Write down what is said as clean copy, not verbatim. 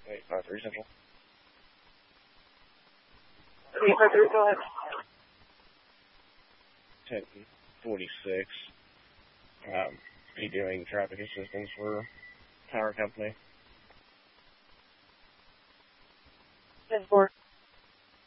853 Central. 853, go ahead. 1046. Be doing traffic assistance for power company. 10-4.